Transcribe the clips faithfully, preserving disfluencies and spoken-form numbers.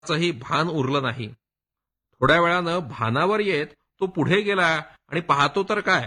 चंही भान उरलं नाही. थोड्या वेळानं भानावर येत तो पुढे गेला आणि पाहतो तर काय,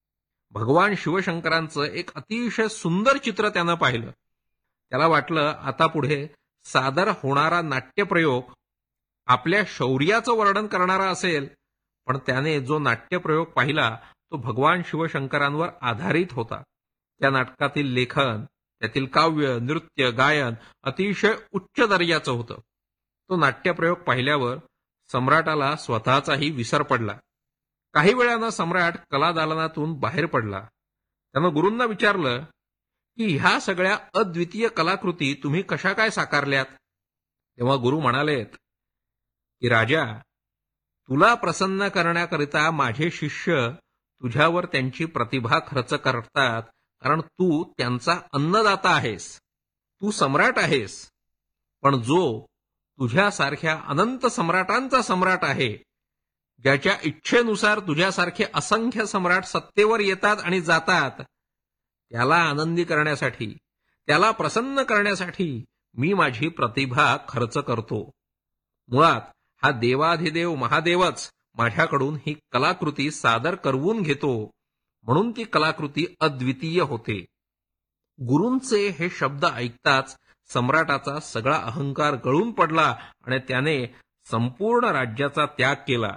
भगवान शिवशंकरांचं एक अतिशय सुंदर चित्र त्यानं पाहिलं. त्याला वाटलं आता पुढे सादर होणारा नाट्यप्रयोग आपल्या शौर्याचं वर्णन करणारा असेल, पण त्याने जो नाट्यप्रयोग पाहिला तो भगवान शिवशंकरांवर आधारित होता. त्या नाटकातील लेखन, त्यातील काव्य, नृत्य, गायन अतिशय उच्च दर्जाचं होतं. तो नाट्यप्रयोग पाहिल्यावर सम्राटाला स्वतःचाही विसर पडला. काही वेळानं सम्राट कलादालनातून बाहेर पडला. त्यानं गुरूंना विचारलं की ह्या सगळ्या अद्वितीय कलाकृती तुम्ही कशा काय साकारल्यात? तेव्हा गुरु म्हणालेत की राजा, तुला प्रसन्न करण्याकरिता माझे शिष्य तुझ्यावर त्यांची प्रतिभा खर्च करतात, कारण तू त्यांचा अन्नदाता आहेस, तू सम्राट आहेस. पण जो तुझ्यासारख्या अनंत सम्राटांचा सम्राट आहे, ज्याच्या इच्छेनुसार तुझ्यासारखे असंख्य सम्राट सत्तेवर येतात आणि जातात, त्याला आनंदी करण्यासाठी, त्याला प्रसन्न करण्यासाठी मी माझी प्रतिभा खर्च करतो. मुळात हा देवाधिदेव महादेवच माझ्याकडून ही कलाकृती सादर करवून घेतो, म्हणून ती कलाकृती अद्वितीय होते. गुरूंचे हे शब्द ऐकताच सम्राटाचा सगळा अहंकार गळून पडला आणि त्याने संपूर्ण राज्याचा त्याग केला.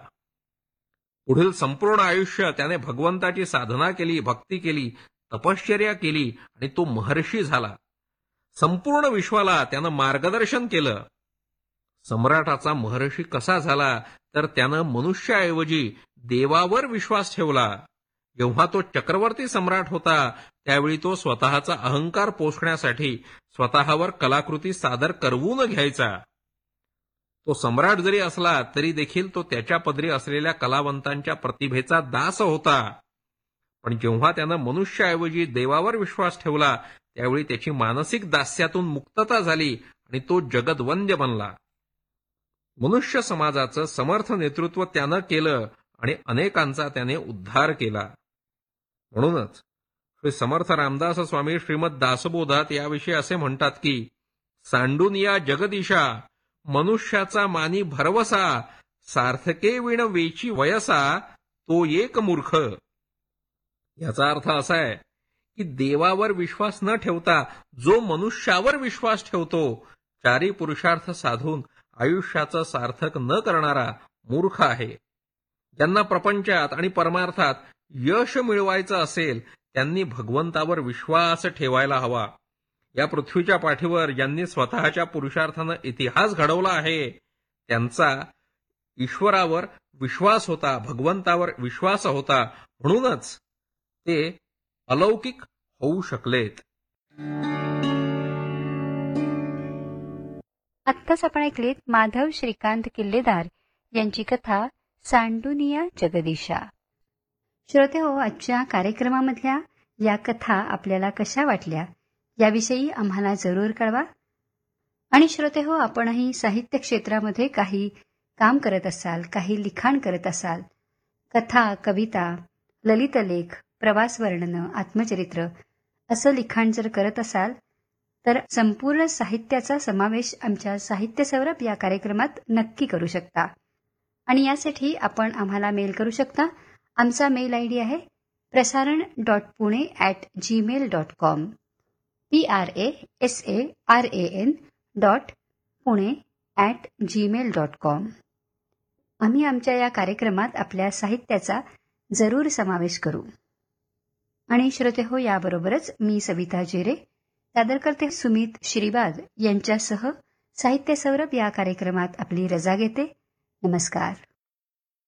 पुढील संपूर्ण आयुष्य त्याने भगवंताची साधना केली, भक्ती केली, तपश्चर्या केली आणि तो महर्षी झाला. संपूर्ण विश्वाला त्यानं मार्गदर्शन केलं. सम्राटाचा महर्षी कसा झाला, तर त्यानं मनुष्याऐवजी देवावर विश्वास ठेवला. जेव्हा तो चक्रवर्ती सम्राट होता त्यावेळी तो स्वतःचा अहंकार पोषण्यासाठी स्वतःवर कलाकृती सादर करवून घ्यायचा. तो सम्राट जरी असला तरी देखील तो त्याच्या पदरी असलेल्या कलावंतांच्या प्रतिभेचा दास होता. पण जेव्हा त्यानं मनुष्याऐवजी देवावर विश्वास ठेवला त्यावेळी त्याची मानसिक दास्यातून मुक्तता झाली आणि तो जगद्वंद्य बनला. मनुष्य समाजाचं समर्थ नेतृत्व त्यानं केलं आणि अनेकांचा त्याने उद्धार केला. म्हणूनच श्री समर्थ रामदास स्वामी श्रीमद दासबोधात याविषयी असे म्हणतात की सांडून या जगदीशा, मनुष्याचा मानी भरवसा, सार्थके विण वेची वयसा, तो एक मूर्ख. याचा अर्थ असा आहे की देवावर विश्वास न ठेवता जो मनुष्यावर विश्वास ठेवतो, चारी पुरुषार्थ साधून आयुष्याचं सार्थक न करणारा मूर्ख आहे. ज्यांना प्रपंचात आणि परमार्थात यश मिळवायचं असेल त्यांनी भगवंतावर विश्वास ठेवायला हवा. या पृथ्वीच्या पाठीवर ज्यांनी स्वतःच्या पुरुषार्थानं इतिहास घडवला आहे त्यांचा ईश्वरावर विश्वास होता, भगवंतावर विश्वास होता, म्हणूनच ते अलौकिक होऊ शकलेत. आत्ताच आपण ऐकलेत माधव श्रीकांत किल्लेदार यांची कथा सांडुनिया जगदीशा. श्रोते हो, आजच्या कार्यक्रमामधल्या या कथा आपल्याला कशा वाटल्या याविषयी आम्हाला जरूर कळवा. आणि श्रोते हो, आपणही साहित्य क्षेत्रामध्ये काही काम करत असाल, काही लिखाण करत असाल, कथा, कविता, ललितलेख, प्रवास वर्णनं, आत्मचरित्र असं लिखाण जर करत असाल तर संपूर्ण साहित्याचा समावेश आमच्या साहित्य सौरभ या कार्यक्रमात नक्की करू शकता. आणि यासाठी आपण आम्हाला मेल करू शकता. आमचा मेल आय डी आहे प्रसारण dot Pune at Gmail dot com, P R A S A R A N dot Pune at Gmail dot com. आम्ही आमच्या या कार्यक्रमात आपल्या साहित्याचा जरूर समावेश करू. आणि श्रोते हो, याबरोबरच मी सविता जेरे सादर करते सुमित श्रीवाद यांच्यासह साहित्य सौरभ या कार्यक्रमात आपली रजा घेते. नमस्कार.